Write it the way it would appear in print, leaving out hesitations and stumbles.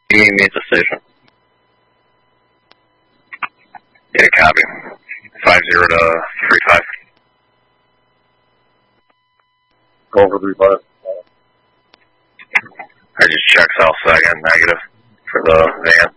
Meet me at the station. Yeah, copy. 50 to 35. Go for 35. I just checked south side again, negative for the van.